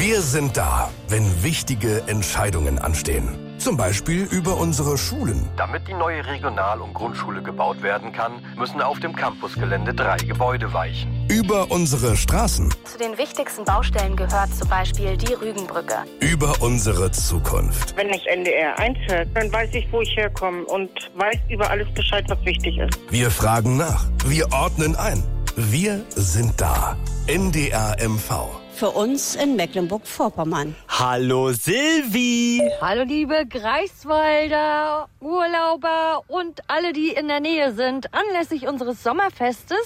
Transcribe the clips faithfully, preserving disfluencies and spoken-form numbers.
Wir sind da, wenn wichtige Entscheidungen anstehen. Zum Beispiel über unsere Schulen. Damit die neue Regional- und Grundschule gebaut werden kann, müssen auf dem Campusgelände drei Gebäude weichen. Über unsere Straßen. Zu den wichtigsten Baustellen gehört zum Beispiel die Rügenbrücke. Über unsere Zukunft. Wenn das N D R eins hört, dann weiß ich, wo ich herkomme und weiß über alles Bescheid, was wichtig ist. Wir fragen nach. Wir ordnen ein. Wir sind da. N D R M V. Für uns in Mecklenburg-Vorpommern. Hallo Silvi! Hallo liebe Greifswalder, Urlauber und alle, die in der Nähe sind. Anlässlich unseres Sommerfestes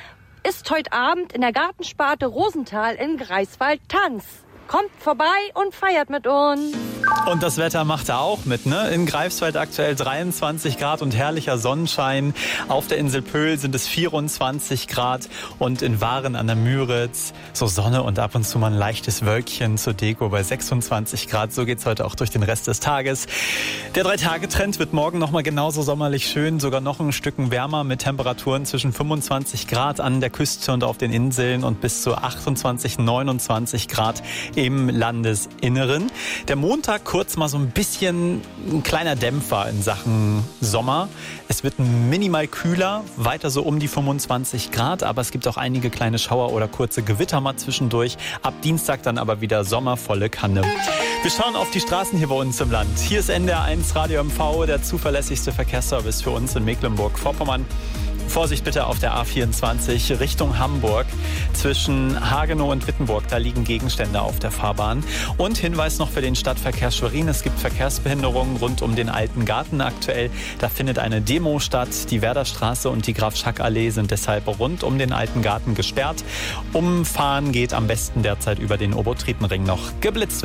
ist heute Abend in der Gartensparte Rosenthal in Greifswald Tanz. Kommt vorbei und feiert mit uns. Und das Wetter macht er auch mit, ne? In Greifswald aktuell dreiundzwanzig Grad und herrlicher Sonnenschein. Auf der Insel Pöhl sind es vierundzwanzig Grad und in Waren an der Müritz so Sonne und ab und zu mal ein leichtes Wölkchen zur Deko bei sechsundzwanzig Grad. So geht's heute auch durch den Rest des Tages. Der Drei-Tage-Trend wird morgen nochmal genauso sommerlich schön, sogar noch ein Stück wärmer mit Temperaturen zwischen fünfundzwanzig Grad an der Küste und auf den Inseln und bis zu achtundzwanzig, neunundzwanzig Grad im Landesinneren. Der Montag kurz mal so ein bisschen ein kleiner Dämpfer in Sachen Sommer. Es wird minimal kühler, weiter so um die fünfundzwanzig Grad, aber es gibt auch einige kleine Schauer oder kurze Gewitter mal zwischendurch. Ab Dienstag dann aber wieder sommervolle Kanne. Wir schauen auf die Straßen hier bei uns im Land. Hier ist N D R eins Radio M V, der zuverlässigste Verkehrsservice für uns in Mecklenburg-Vorpommern. Vorsicht bitte auf der A vierundzwanzig Richtung Hamburg. Zwischen Hagenow und Wittenburg, da liegen Gegenstände auf der Fahrbahn. Und Hinweis noch für den Stadtverkehr Schwerin. Es gibt Verkehrsbehinderungen rund um den Alten Garten aktuell. Da findet eine Demo statt. Die Werderstraße und die Graf-Schack-Allee sind deshalb rund um den Alten Garten gesperrt. Umfahren geht am besten derzeit über den Obotritenring noch. Geblitzt